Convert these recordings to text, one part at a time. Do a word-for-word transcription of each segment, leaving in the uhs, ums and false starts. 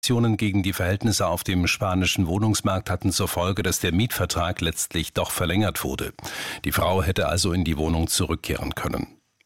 Aktionen gegen die Verhältnisse auf dem spanischen Wohnungsmarkt hatten zur Folge, dass der Mietvertrag letztlich doch verlängert wurde. Die Frau hätte also in die Wohnung zurückkehren können.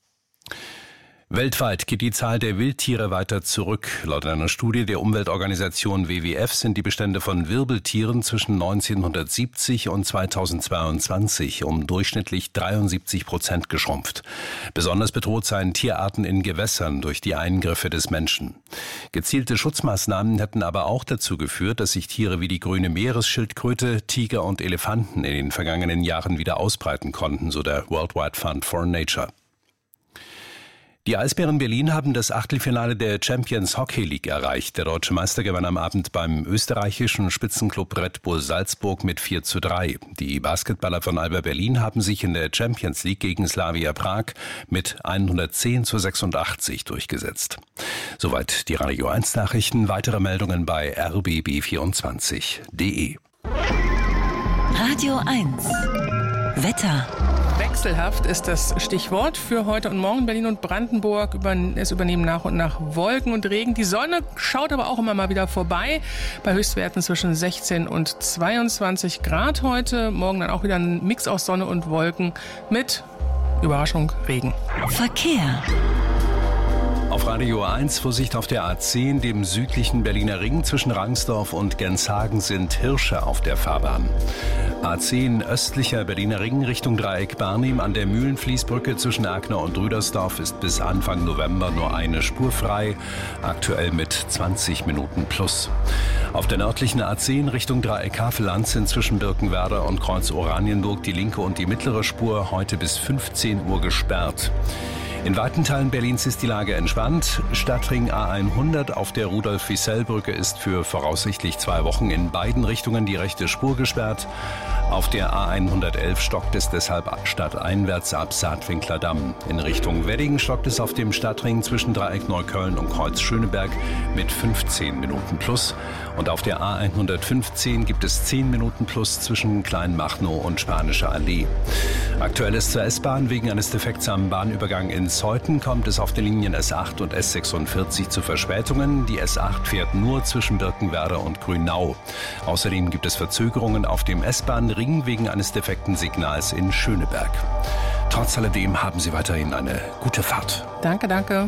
Weltweit geht die Zahl der Wildtiere weiter zurück. Laut einer Studie der Umweltorganisation W W F sind die Bestände von Wirbeltieren zwischen neunzehnhundertsiebzig und zweitausendzweiundzwanzig um durchschnittlich dreiundsiebzig Prozent geschrumpft. Besonders bedroht seien Tierarten in Gewässern durch die Eingriffe des Menschen. Gezielte Schutzmaßnahmen hätten aber auch dazu geführt, dass sich Tiere wie die grüne Meeresschildkröte, Tiger und Elefanten in den vergangenen Jahren wieder ausbreiten konnten, so der Worldwide Fund for Nature. Die Eisbären Berlin haben das Achtelfinale der Champions Hockey League erreicht. Der deutsche Meister gewann am Abend beim österreichischen Spitzenclub Red Bull Salzburg mit vier zu drei. Die Basketballer von Alba Berlin haben sich in der Champions League gegen Slavia Prag mit hundertzehn zu sechsundachtzig durchgesetzt. Soweit die Radio eins Nachrichten. Weitere Meldungen bei r b b vierundzwanzig punkt d e. Radio eins Wetter. Wechselhaft ist das Stichwort für heute und morgen. Berlin und Brandenburg, es übernehmen nach und nach Wolken und Regen. Die Sonne schaut aber auch immer mal wieder vorbei. Bei Höchstwerten zwischen sechzehn und zweiundzwanzig Grad heute. Morgen dann auch wieder ein Mix aus Sonne und Wolken mit, Überraschung, Regen. Verkehr. Auf Radio eins Vorsicht auf der A zehn, dem südlichen Berliner Ring. Zwischen Rangsdorf und Genshagen sind Hirsche auf der Fahrbahn. A zehn östlicher Berliner Ring Richtung Dreieck Barnim an der Mühlenfließbrücke zwischen Erkner und Rüdersdorf ist bis Anfang November nur eine Spur frei, aktuell mit zwanzig Minuten plus. Auf der nördlichen A zehn Richtung Dreieck Havelland sind zwischen Birkenwerder und Kreuz Oranienburg die linke und die mittlere Spur heute bis fünfzehn Uhr gesperrt. In weiten Teilen Berlins ist die Lage entspannt. Stadtring A hundert auf der Rudolf-Wissell-Brücke ist für voraussichtlich zwei Wochen in beiden Richtungen die rechte Spur gesperrt. Auf der A hundertelf stockt es deshalb stadteinwärts ab Saatwinkler Damm. In Richtung Wedding stockt es auf dem Stadtring zwischen Dreieck Neukölln und Kreuz Schöneberg mit fünfzehn Minuten plus. Und auf der A hundertfünfzehn gibt es zehn Minuten plus zwischen Kleinmachnow und Spanische Allee. Aktuell ist zur S-Bahn wegen eines Defekts am Bahnübergang in Zeuthen kommt es auf den Linien S acht und S sechsundvierzig zu Verspätungen. Die S acht fährt nur zwischen Birkenwerder und Grünau. Außerdem gibt es Verzögerungen auf dem S-Bahn-Ring wegen eines defekten Signals in Schöneberg. Trotz alledem haben Sie weiterhin eine gute Fahrt. Danke, danke.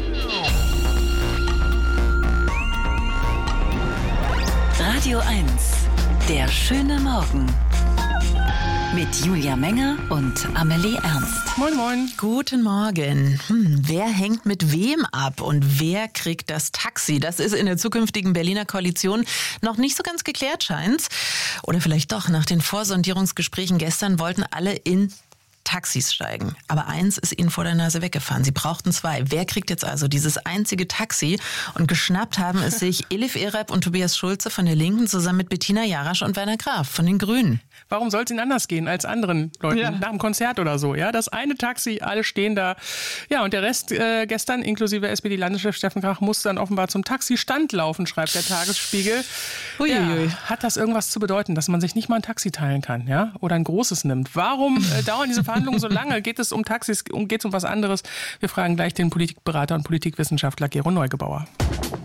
Radio eins, der schöne Morgen. Mit Julia Menger und Amelie Ernst. Moin, moin. Guten Morgen. Hm, wer hängt mit wem ab und wer kriegt das Taxi? Das ist in der zukünftigen Berliner Koalition noch nicht so ganz geklärt, scheint's. Oder vielleicht doch. Nach den Vorsondierungsgesprächen gestern wollten alle in Taxis steigen. Aber eins ist ihnen vor der Nase weggefahren. Sie brauchten zwei. Wer kriegt jetzt also dieses einzige Taxi? Und geschnappt haben es sich Elif Ereb und Tobias Schulze von der Linken zusammen mit Bettina Jarasch und Werner Graf von den Grünen. Warum soll es ihnen anders gehen als anderen Leuten ja. nach dem Konzert oder so? Ja, das eine Taxi, alle stehen da. Ja, und der Rest äh, gestern, inklusive S P D-Landeschef Steffen Krach, musste dann offenbar zum Taxistand laufen, schreibt der Tagesspiegel. Ja, hat das irgendwas zu bedeuten, dass man sich nicht mal ein Taxi teilen kann, ja? Oder ein großes nimmt? Warum äh, dauern diese Verhandlungen so lange? Geht es um Taxis, geht es um was anderes? Wir fragen gleich den Politikberater und Politikwissenschaftler Gero Neugebauer.